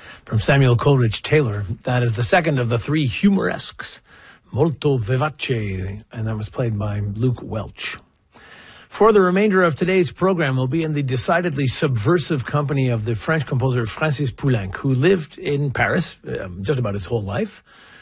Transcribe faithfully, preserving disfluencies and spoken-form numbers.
from Samuel Coleridge Taylor. That is the second of the three humoresques, Molto Vivace, and that was played by Luke Welch. For the remainder of today's program, we'll be in the decidedly subversive company of the French composer Francis Poulenc, who lived in Paris uh, just about his whole life.